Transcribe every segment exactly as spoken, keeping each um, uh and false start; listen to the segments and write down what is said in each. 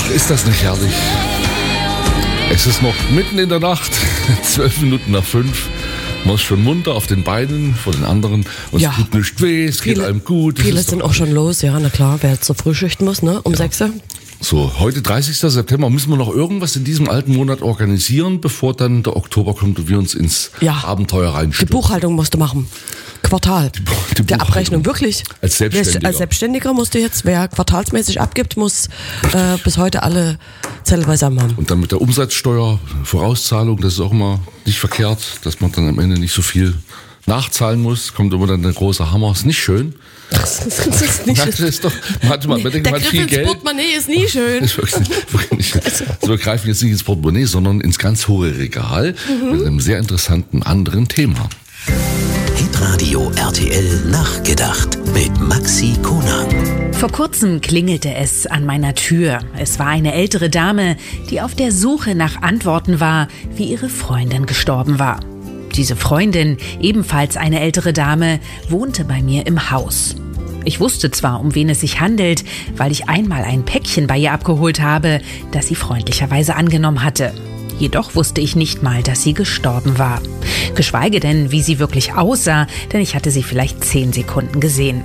ist das nicht herrlich? Es ist noch mitten in der Nacht, zwölf Minuten nach fünf. Man ist schon munter auf den Beinen von den anderen und Ja. es tut nicht weh, es Viele, geht einem gut. Es viele ist sind doch- auch schon los, ja, na klar, wer jetzt zur Frühschicht muss, ne, um sechs Uhr. So, heute dreißigster September. Müssen wir noch irgendwas in diesem alten Monat organisieren, bevor dann der Oktober kommt und wir uns ins Ja. Abenteuer Die reinstürzen? Buchhaltung musst du machen. Quartal. die Der Buchhaltung. Abrechnung, wirklich. Als Selbstständiger. Wer- Als Selbstständiger musst du jetzt, wer quartalsmäßig abgibt, muss äh, bis heute alle Zettel beisammen haben. Und dann mit der Umsatzsteuer, Vorauszahlung, das ist auch immer nicht verkehrt, dass man dann am Ende nicht so viel nachzahlen muss. Kommt immer dann der große Hammer. Ist nicht schön. Das ist nicht Ja, das ist doch, man hat, man denkt, Der man hat Griff viel ins Geld. Portemonnaie ist nie schön. Das ist wirklich nicht, wirklich nicht. Also wir greifen jetzt nicht ins Portemonnaie, sondern ins ganz hohe Regal Mhm. mit einem sehr interessanten anderen Thema. Hitradio R T L Nachgedacht mit Maxi Konang. Vor kurzem klingelte es an meiner Tür. Es war eine ältere Dame, die auf der Suche nach Antworten war, wie ihre Freundin gestorben war. Diese Freundin, ebenfalls eine ältere Dame, wohnte bei mir im Haus. Ich wusste zwar, um wen es sich handelt, weil ich einmal ein Päckchen bei ihr abgeholt habe, das sie freundlicherweise angenommen hatte. Jedoch wusste ich nicht mal, dass sie gestorben war. Geschweige denn, wie sie wirklich aussah, denn ich hatte sie vielleicht zehn Sekunden gesehen.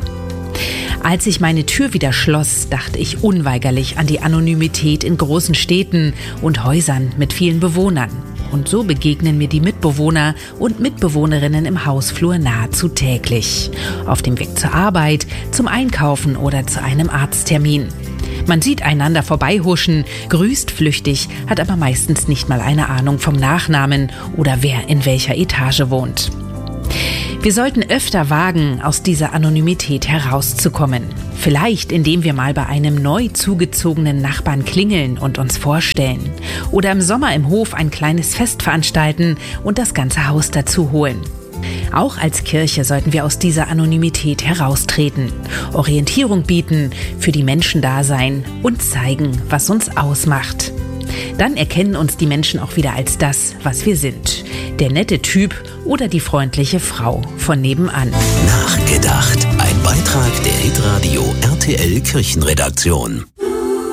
Als ich meine Tür wieder schloss, dachte ich unweigerlich an die Anonymität in großen Städten und Häusern mit vielen Bewohnern. Und so begegnen mir die Mitbewohner und Mitbewohnerinnen im Hausflur nahezu täglich. Auf dem Weg zur Arbeit, zum Einkaufen oder zu einem Arzttermin. Man sieht einander vorbeihuschen, grüßt flüchtig, hat aber meistens nicht mal eine Ahnung vom Nachnamen oder wer in welcher Etage wohnt. Wir sollten öfter wagen, aus dieser Anonymität herauszukommen. Vielleicht, indem wir mal bei einem neu zugezogenen Nachbarn klingeln und uns vorstellen. Oder im Sommer im Hof ein kleines Fest veranstalten und das ganze Haus dazu holen. Auch als Kirche sollten wir aus dieser Anonymität heraustreten, Orientierung bieten, für die Menschen da sein und zeigen, was uns ausmacht. Dann erkennen uns die Menschen auch wieder als das, was wir sind. Der nette Typ oder die freundliche Frau von nebenan. Nachgedacht. Ein Beitrag der Hitradio R T L Kirchenredaktion.